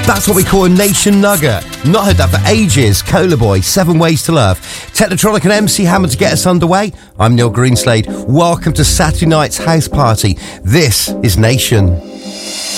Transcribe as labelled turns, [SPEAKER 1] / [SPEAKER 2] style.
[SPEAKER 1] That's what we call a nation nugget. Not heard that for ages. Cola Boy, 7 Ways to Love. Technotronic and MC Hammer to get us underway. I'm Neil Greenslade. Welcome to Saturday night's house party. This is Nation.